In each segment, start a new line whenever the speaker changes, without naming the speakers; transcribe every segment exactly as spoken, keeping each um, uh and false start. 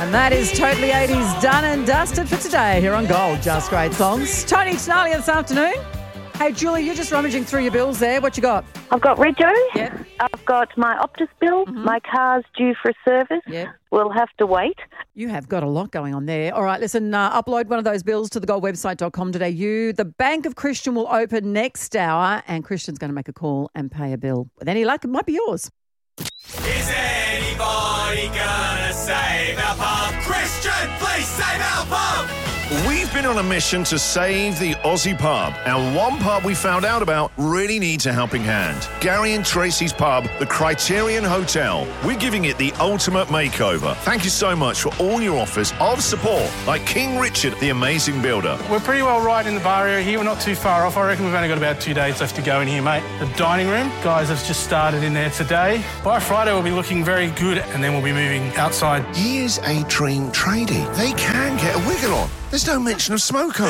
And that is Totally eighties done and dusted for today here on Gold. Just great songs. Tony Tenalia this afternoon. Hey, Julie, you're just rummaging through your bills there. What you got?
I've got Rego.
Yep.
I've got my Optus bill.
Mm-hmm.
My car's due for a service.
Yep.
We'll have to wait.
You have got a lot going on there. All right, listen, uh, upload one of those bills to the gold website dot com dot a u. The Bank of Christian will open next hour and Christian's going to make a call and pay a bill. With any luck, it might be yours.
Is anybody gonna save our pub? Christian, please save our pub!
We've been on a mission to save the Aussie pub, and one pub we found out about really needs a helping hand. Gary and Tracy's pub, the Criterion Hotel. We're giving it the ultimate makeover. Thank you so much for all your offers of support, like King Richard, the amazing builder.
We're pretty well right in the bar area here. We're not too far off. I reckon we've only got about two days left to go in here, mate. The dining room, guys have just started in there today. By Friday, we'll be looking very good, and then we'll be moving outside.
Here's a dream tradie. They can get a wiggle on. There's no mention of smoko.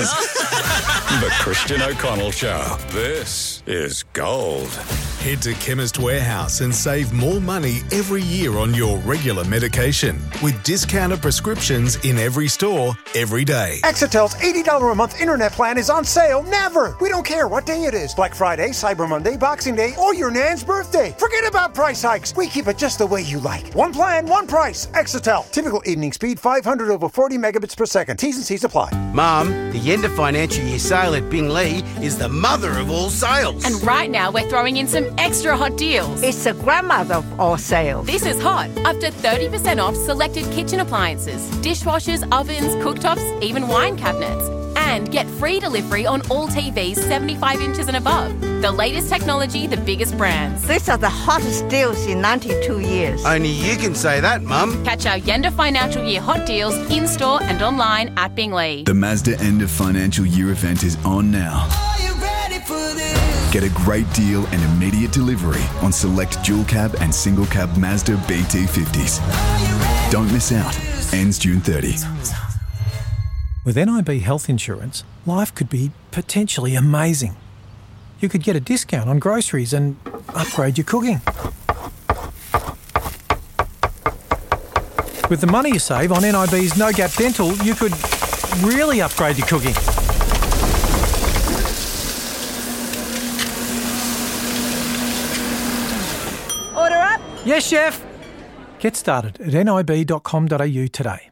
The Christian O'Connell Show. This is gold.
Head to Chemist Warehouse and save more money every year on your regular medication with discounted prescriptions in every store, every day.
Exetel's eighty dollars a month internet plan is on sale never. We don't care what day it is. Black Friday, Cyber Monday, Boxing Day, or your nan's birthday. Forget about price hikes. We keep it just the way you like. One plan, one price. Exetel. Typical evening speed five hundred over forty megabits per second. T's and C's apply.
Mum, the end of financial year sale at Bingley is the mother of all sales.
And right now we're throwing in some extra hot deals.
It's the grandmother of all sales.
This is hot. Up to thirty percent off selected kitchen appliances, dishwashers, ovens, cooktops, even wine cabinets. And get free delivery on all T Vs seventy-five inches and above. The latest technology, the biggest brands.
These are the hottest deals in ninety-two years.
Only you can say that, Mum.
Catch our end of financial year hot deals in-store and online at Bingley.
The Mazda end of financial year event is on now.
Are you ready for this?
Get a great deal and immediate delivery on select dual cab and single cab Mazda B T fifties. Don't miss out. Ends June thirtieth.
With N I B health insurance, life could be potentially amazing. You could get a discount on groceries and upgrade your cooking. With the money you save on N I B's No Gap Dental, you could really upgrade your cooking.
Order up.
Yes, chef. Get started at N I B dot com dot a u today.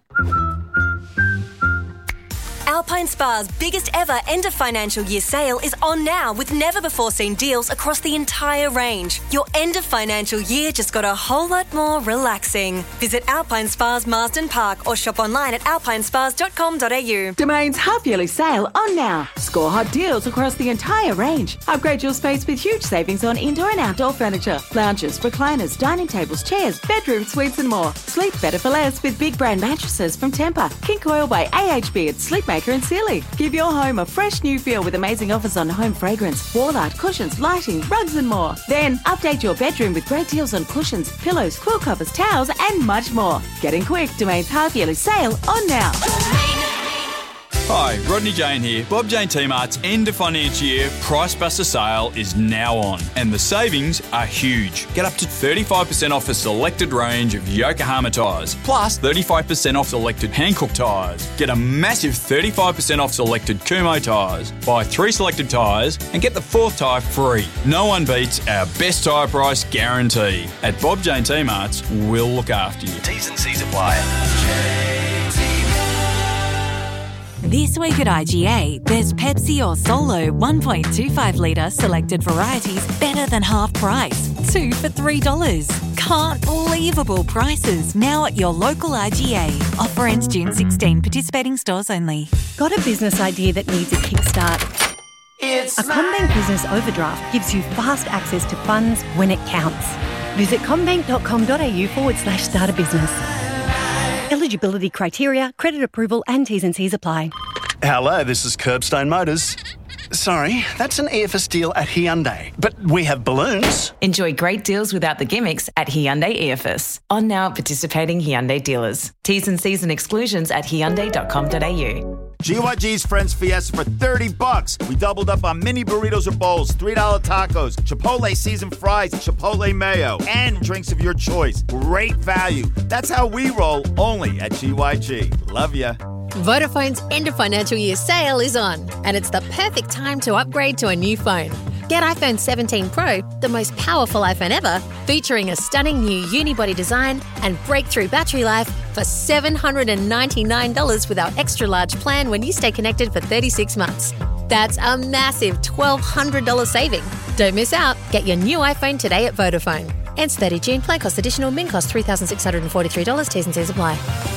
Alpine Spa's biggest ever end of financial year sale is on now with never before seen deals across the entire range. Your end of financial year just got a whole lot more relaxing. Visit Alpine Spa's Marsden Park or shop online at alpine spas dot com dot a u.
Domain's half-yearly sale on now. Score hot deals across the entire range. Upgrade your space with huge savings on indoor and outdoor furniture, lounges, recliners, dining tables, chairs, bedroom suites and more. Sleep better for less with big brand mattresses from Tempur, King Coil by A H B at Sleepmaker and Sealy. Give your home a fresh new feel with amazing offers on home fragrance, wall art, cushions, lighting, rugs and more. Then update your bedroom with great deals on cushions, pillows, quill covers, towels and much more. Getting quick, Domain's half-yearly sale on now.
Hi, Rodney Jane here. Bob Jane T-Mart's end of financial year Price Buster sale is now on, and the savings are huge. Get up to thirty-five percent off a selected range of Yokohama tyres, plus thirty-five percent off selected Hankook tyres. Get a massive thirty-five percent off selected Kumho tyres. Buy three selected tyres and get the fourth tyre free. No one beats our best tyre price guarantee. At Bob Jane T-Mart's, we'll look after you.
T's and C's apply.
This week at I G A, there's Pepsi or Solo one point two five litre selected varieties better than half price. Two for three dollars. Can't believable prices now at your local I G A. Offer ends June sixteenth. Participating stores only.
Got a business idea that needs a kickstart?
It's
a CommBank Business Overdraft gives you fast access to funds when it counts. Visit commbank dot com dot a u forward slash start a business. Eligibility criteria, credit approval and T's and C's apply.
Hello, this is Curbstone Motors. Sorry, that's an E F S deal at Hyundai. But we have balloons.
Enjoy great deals without the gimmicks at Hyundai E F S. On now at participating Hyundai dealers. T's and C's and exclusions at hyundai dot com dot a u.
G Y G's Friends Fiesta for thirty bucks. We doubled up on mini burritos or bowls, three dollar tacos, Chipotle seasoned fries, Chipotle mayo, and drinks of your choice. Great value. That's how we roll, only at G Y G. Love ya.
Vodafone's end of financial year sale is on, and it's the perfect time to upgrade to a new phone. Get iPhone seventeen Pro, the most powerful iPhone ever, featuring a stunning new unibody design and breakthrough battery life for seven hundred ninety-nine dollars with our extra large plan when you stay connected for thirty-six months. That's a massive twelve hundred dollars saving. Don't miss out. Get your new iPhone today at Vodafone. Ends thirty June. Plan cost additional. Min cost three thousand six hundred forty-three dollars. T's and C's apply.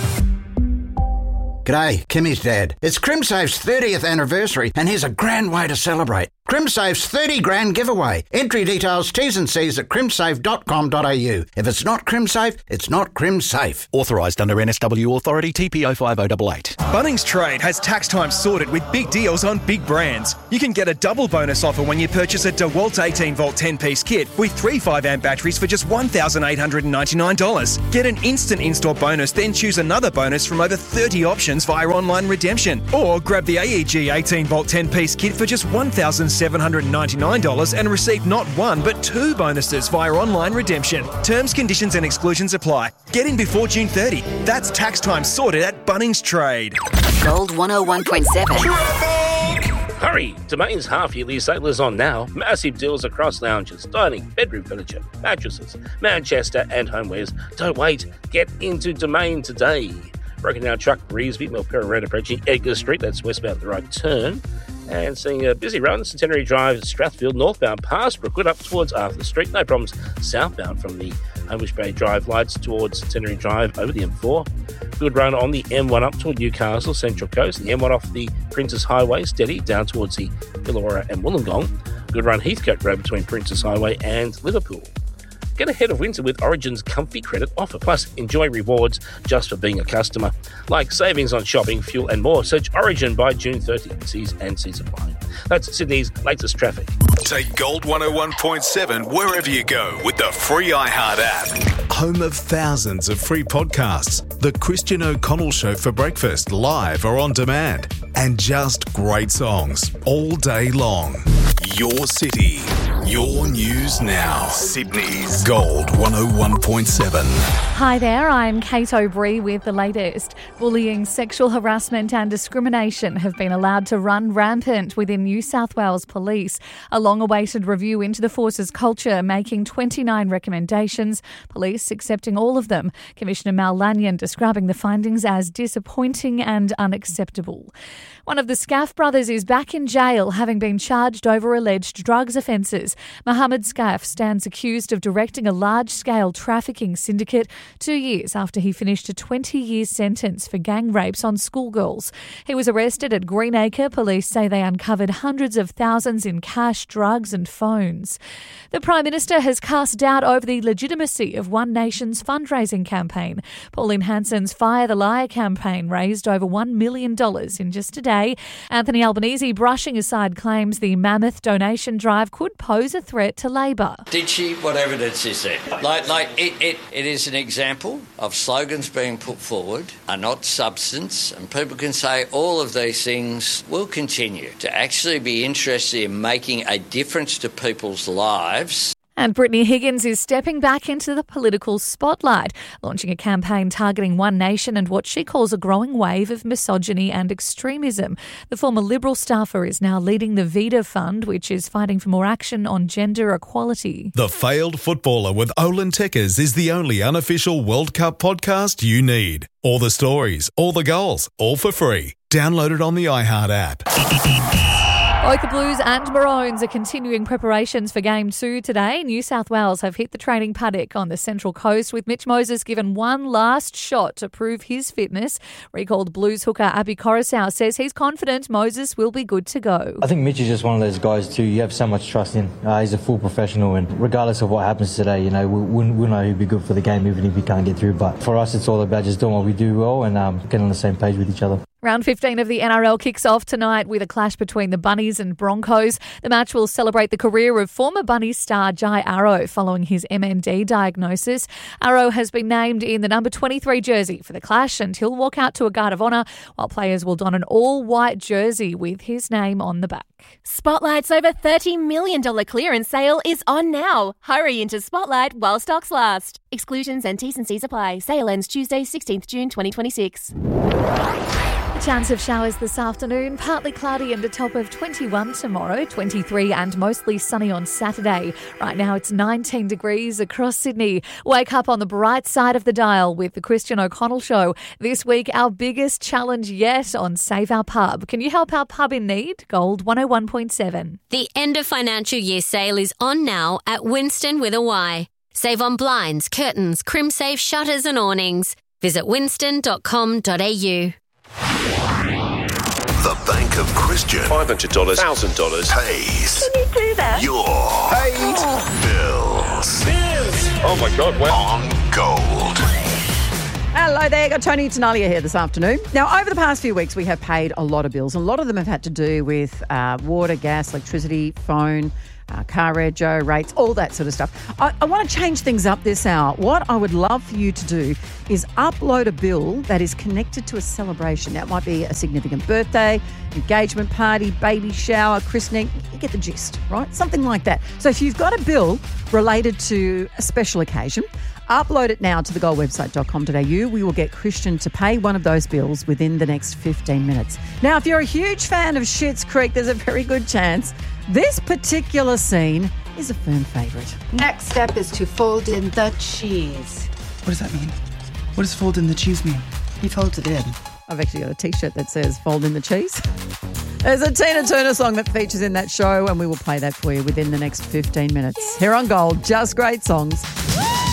G'day, Kimmy's dad. It's CrimSafe's thirtieth anniversary, and here's a grand way to celebrate. CrimSafe's thirty grand giveaway. Entry details, T's and C's at crimsafe dot com dot a u. If it's not CrimSafe, it's not CrimSafe.
Authorised under N S W Authority T P O five oh eight eight.
Bunnings Trade has tax time sorted with big deals on big brands. You can get a double bonus offer when you purchase a DeWalt eighteen volt ten piece kit with three five amp batteries for just one thousand eight hundred ninety-nine dollars. Get an instant install bonus, then choose another bonus from over thirty options via online redemption. Or grab the A E G eighteen volt ten piece kit for just one thousand seven hundred ninety-nine dollars and receive not one but two bonuses via online redemption. Terms, conditions and exclusions apply. Get in before June thirtieth. That's tax time sorted at Bunnings Trade.
Gold one oh one point seven.
Hurry! Domain's half-yearly sale is on now. Massive deals across lounges, dining, bedroom furniture, mattresses, Manchester and homewares. Don't wait. Get into Domain today. Broken Down Truck, Reesby, Milperra approaching Edgar Street. That's westbound the right turn. And seeing a busy run, Centenary Drive, Strathfield, northbound past Brookwood up towards Arthur Street. No problems southbound from the Homebush Bay Drive lights towards Centenary Drive over the M four. Good run on the M one up toward Newcastle, Central Coast. The M one off the Princess Highway, steady down towards the Illawarra and Wollongong. Good run Heathcote Road between Princess Highway and Liverpool. Get ahead of winter with Origin's Comfy Credit offer. Plus, enjoy rewards just for being a customer, like savings on shopping, fuel and more. Search Origin by June thirtieth. C's and C's apply. That's Sydney's latest traffic.
Take Gold one oh one point seven wherever you go with the free iHeart app. Home of thousands of free podcasts. The Christian O'Connell Show for breakfast, live or on demand. And just great songs all day long. Your city, your news now. Sydney's Gold one oh one point seven.
Hi there, I'm Kate O'Brien with the latest. Bullying, sexual harassment and discrimination have been allowed to run rampant within New South Wales Police. A long-awaited review into the force's culture, making twenty-nine recommendations, police accepting all of them. Commissioner Mal Lanyon describing the findings as disappointing and unacceptable. One of the Scaff brothers is back in jail, having been charged over alleged drugs offences. Mohammed Scaff stands accused of directing a large-scale trafficking syndicate two years after he finished a twenty-year sentence for gang rapes on schoolgirls. He was arrested at Greenacre. Police say they uncovered hundreds of thousands in cash, drugs and phones. The Prime Minister has cast doubt over the legitimacy of One Nation's fundraising campaign. Pauline Hanson's Fire the Liar campaign raised over one million dollars in just a day. Anthony Albanese brushing aside claims the mammoth donation drive could pose a threat to Labor.
Did she? What evidence is there? Like, like it, it, it is an example of slogans being put forward are not substance, and people can say all of these things will continue. To actually be interested in making a difference to people's lives.
And Brittany Higgins is stepping back into the political spotlight, launching a campaign targeting One Nation and what she calls a growing wave of misogyny and extremism. The former Liberal staffer is now leading the Vida Fund, which is fighting for more action on gender equality.
The Failed Footballer with Olin Tekkers is the only unofficial World Cup podcast you need. All the stories, all the goals, all for free. Download it on the iHeart app.
Both the Blues and Maroons are continuing preparations for Game two today. New South Wales have hit the training paddock on the Central Coast, with Mitch Moses given one last shot to prove his fitness. Recalled Blues hooker Abby Coruscant says he's confident Moses will be good to go.
I think Mitch is just one of those guys too you have so much trust in. Uh, he's a full professional, and regardless of what happens today, you know, we'll, we'll know he'll be good for the game even if he can't get through. But for us, it's all about just doing what we do well and um, getting on the same page with each other.
Round fifteen of the N R L kicks off tonight with a clash between the Bunnies and Broncos. The match will celebrate the career of former Bunnies star Jai Arrow following his M N D diagnosis. Arrow has been named in the number twenty-three jersey for the clash, and he'll walk out to a guard of honour, while players will don an all-white jersey with his name on the back.
Spotlight's over thirty million dollars clearance sale is on now. Hurry into Spotlight while stocks last. Exclusions and T's and C's apply. Sale ends Tuesday, sixteenth of June, twenty twenty-six.
A chance of showers this afternoon, partly cloudy and a top of twenty-one tomorrow, twenty-three and mostly sunny on Saturday. Right now it's nineteen degrees across Sydney. Wake up on the bright side of the dial with the Christian O'Connell Show. This week, our biggest challenge yet on Save Our Pub. Can you help our pub in need? Gold one oh one point seven.
The end of financial year sale is on now at Winston with a Y. Save on blinds, curtains, crimsafe shutters and awnings. Visit winston dot com dot a u.
The Bank of Christian.
five hundred dollars, one thousand dollars.
Pays.
Can you do that?
Your
Paid.
bills.
Bills. Oh, my God. Wow.
On Gold.
Hello there, got Tony Tenalia here this afternoon. Now, over the past few weeks, we have paid a lot of bills. A lot of them have had to do with uh, water, gas, electricity, phone, uh, car rego, rates, all that sort of stuff. I, I want to change things up this hour. What I would love for you to do is upload a bill that is connected to a celebration. That might be a significant birthday, engagement party, baby shower, christening. You get the gist, right? Something like that. So if you've got a bill related to a special occasion, upload it now to the gold website dot com dot a u. We will get Christian to pay one of those bills within the next fifteen minutes. Now, if you're a huge fan of Schitt's Creek, there's a very good chance this particular scene is a firm favourite.
Next step is to fold in the cheese.
What does that mean? What does fold in the cheese mean?
He folds it in.
I've actually got a T-shirt that says fold in the cheese. There's a Tina Turner song that features in that show, and we will play that for you within the next fifteen minutes. Here on Gold, just great songs.